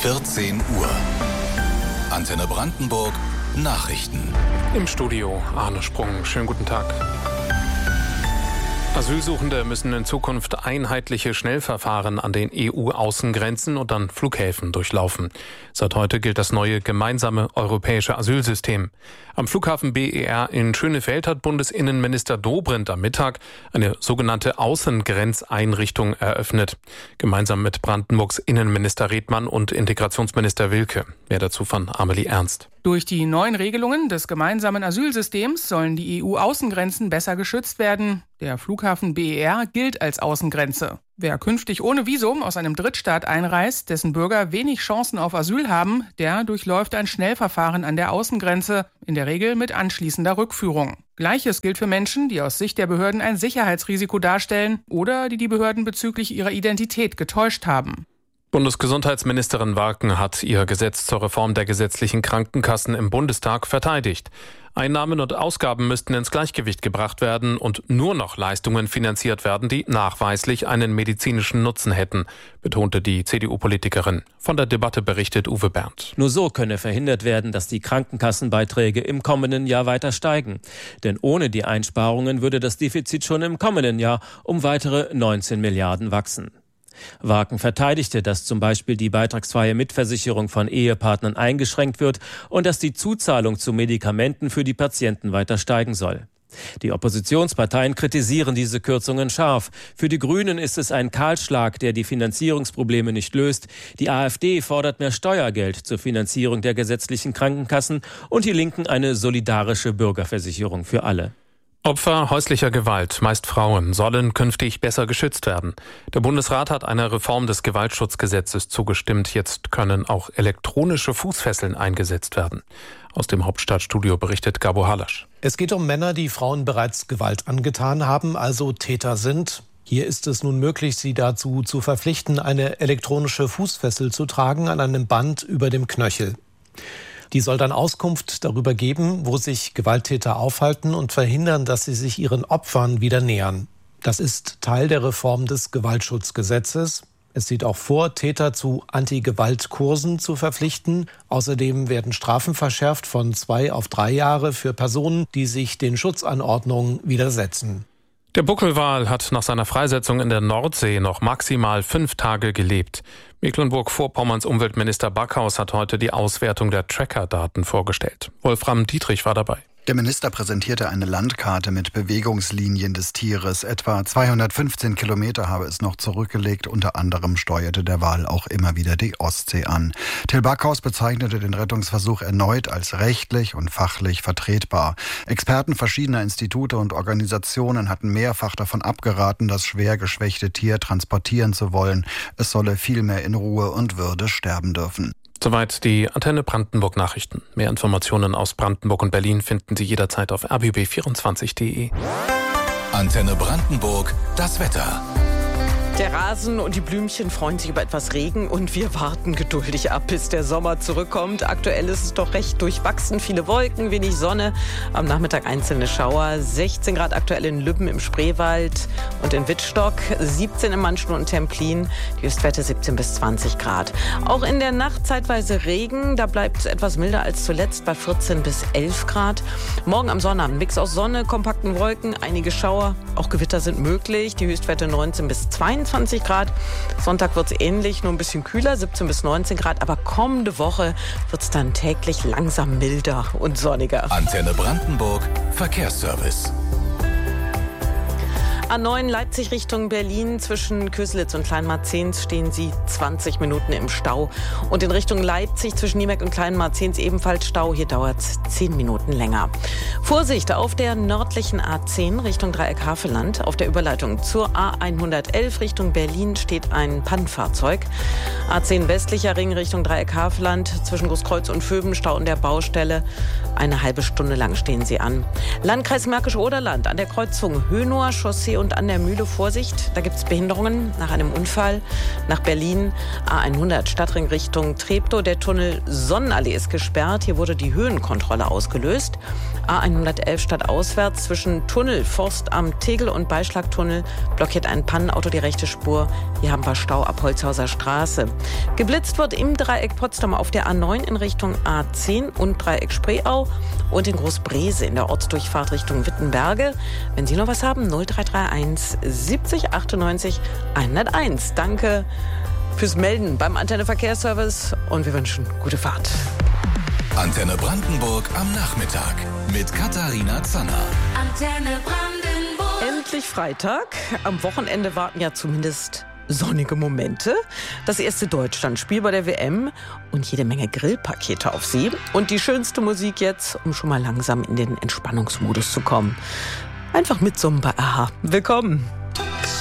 14 Uhr. Antenne Brandenburg Nachrichten. Im Studio Arne Sprung. Schönen guten Tag. Asylsuchende müssen in Zukunft einheitliche Schnellverfahren an den EU-Außengrenzen und an Flughäfen durchlaufen. Seit heute gilt das neue gemeinsame europäische Asylsystem. Am Flughafen BER in Schönefeld hat Bundesinnenminister Dobrindt am Mittag eine sogenannte Außengrenzeinrichtung eröffnet. Gemeinsam mit Brandenburgs Innenminister Redmann und Integrationsminister Wilke. Mehr dazu von Amelie Ernst. Durch die neuen Regelungen des gemeinsamen Asylsystems sollen die EU-Außengrenzen besser geschützt werden. Der Flughafen BER gilt als Außengrenze. Wer künftig ohne Visum aus einem Drittstaat einreist, dessen Bürger wenig Chancen auf Asyl haben, der durchläuft ein Schnellverfahren an der Außengrenze, in der Regel mit anschließender Rückführung. Gleiches gilt für Menschen, die aus Sicht der Behörden ein Sicherheitsrisiko darstellen oder die Behörden bezüglich ihrer Identität getäuscht haben. Bundesgesundheitsministerin Warken hat ihr Gesetz zur Reform der gesetzlichen Krankenkassen im Bundestag verteidigt. Einnahmen und Ausgaben müssten ins Gleichgewicht gebracht werden und nur noch Leistungen finanziert werden, die nachweislich einen medizinischen Nutzen hätten, betonte die CDU-Politikerin. Von der Debatte berichtet Uwe Berndt. Nur so könne verhindert werden, dass die Krankenkassenbeiträge im kommenden Jahr weiter steigen. Denn ohne die Einsparungen würde das Defizit schon im kommenden Jahr um weitere 19 Milliarden wachsen. Warken verteidigte, dass zum Beispiel die beitragsfreie Mitversicherung von Ehepartnern eingeschränkt wird und dass die Zuzahlung zu Medikamenten für die Patienten weiter steigen soll. Die Oppositionsparteien kritisieren diese Kürzungen scharf. Für die Grünen ist es ein Kahlschlag, der die Finanzierungsprobleme nicht löst. Die AfD fordert mehr Steuergeld zur Finanzierung der gesetzlichen Krankenkassen und die Linken eine solidarische Bürgerversicherung für alle. Opfer häuslicher Gewalt, meist Frauen, sollen künftig besser geschützt werden. Der Bundesrat hat einer Reform des Gewaltschutzgesetzes zugestimmt. Jetzt können auch elektronische Fußfesseln eingesetzt werden. Aus dem Hauptstadtstudio berichtet Gabo Halasch. Es geht um Männer, die Frauen bereits Gewalt angetan haben, also Täter sind. Hier ist es nun möglich, sie dazu zu verpflichten, eine elektronische Fußfessel zu tragen an einem Band über dem Knöchel. Die soll dann Auskunft darüber geben, wo sich Gewalttäter aufhalten und verhindern, dass sie sich ihren Opfern wieder nähern. Das ist Teil der Reform des Gewaltschutzgesetzes. Es sieht auch vor, Täter zu Anti-Gewalt-Kursen zu verpflichten. Außerdem werden Strafen verschärft von 2 auf 3 Jahre für Personen, die sich den Schutzanordnungen widersetzen. Der Buckelwal hat nach seiner Freisetzung in der Nordsee noch maximal 5 Tage gelebt. Mecklenburg-Vorpommerns Umweltminister Backhaus hat heute die Auswertung der Tracker-Daten vorgestellt. Wolfram Dietrich war dabei. Der Minister präsentierte eine Landkarte mit Bewegungslinien des Tieres. Etwa 215 Kilometer habe es noch zurückgelegt. Unter anderem steuerte der Wal auch immer wieder die Ostsee an. Till Backhaus bezeichnete den Rettungsversuch erneut als rechtlich und fachlich vertretbar. Experten verschiedener Institute und Organisationen hatten mehrfach davon abgeraten, das schwer geschwächte Tier transportieren zu wollen. Es solle vielmehr in Ruhe und Würde sterben dürfen. Soweit die Antenne Brandenburg Nachrichten. Mehr Informationen aus Brandenburg und Berlin finden Sie jederzeit auf rbb24.de. Antenne Brandenburg, das Wetter. Der Rasen und die Blümchen freuen sich über etwas Regen und wir warten geduldig ab, bis der Sommer zurückkommt. Aktuell ist es doch recht durchwachsen, viele Wolken, wenig Sonne, am Nachmittag einzelne Schauer. 16 Grad aktuell in Lübben im Spreewald und in Wittstock, 17 in Manschen und Templin, die Höchstwerte 17 bis 20 Grad. Auch in der Nacht zeitweise Regen, da bleibt es etwas milder als zuletzt bei 14 bis 11 Grad. Morgen am Sonnabend Mix aus Sonne, kompakten Wolken, einige Schauer, auch Gewitter sind möglich, die Höchstwerte 19 bis 22 Grad. Sonntag wird es ähnlich, nur ein bisschen kühler, 17 bis 19 Grad. Aber kommende Woche wird es dann täglich langsam milder und sonniger. Antenne Brandenburg, Verkehrsservice. A9 Leipzig Richtung Berlin. Zwischen Köselitz und Kleinmarzens stehen Sie 20 Minuten im Stau. Und in Richtung Leipzig zwischen Niemek und Kleinmarzens ebenfalls Stau. Hier dauert es 10 Minuten länger. Vorsicht auf der nördlichen A10 Richtung Dreieck Havelland. Auf der Überleitung zur A111 Richtung Berlin steht ein Pannenfahrzeug. A10 westlicher Ring Richtung Dreieck Havelland. Zwischen Großkreuz und Vöben Stau an der Baustelle. Eine halbe Stunde lang stehen sie an. Landkreis Märkische Oderland an der Kreuzung Hönower Chaussee und an der Mühle. Vorsicht, da gibt es Behinderungen nach einem Unfall. Nach Berlin A100 Stadtring Richtung Treptow. Der Tunnel Sonnenallee ist gesperrt. Hier wurde die Höhenkontrolle ausgelöst. A111 stadtauswärts zwischen Tunnel Forstamt Tegel und Beischlagtunnel blockiert ein Pannenauto die rechte Spur. Hier haben wir Stau ab Holzhauser Straße. Geblitzt wird im Dreieck Potsdam auf der A9 in Richtung A10 und Dreieck Spreeau und in Großbrese in der Ortsdurchfahrt Richtung Wittenberge. Wenn Sie noch was haben, 0331 70 98 101. Danke fürs Melden beim Antenne Verkehrsservice und wir wünschen gute Fahrt. Antenne Brandenburg am Nachmittag mit Katharina Zanner. Antenne Brandenburg. Endlich Freitag. Am Wochenende warten ja zumindest sonnige Momente. Das erste Deutschlandspiel bei der WM und jede Menge Grillpakete auf Sie. Und die schönste Musik jetzt, um schon mal langsam in den Entspannungsmodus zu kommen. Einfach mitsummen bei AHA. Willkommen.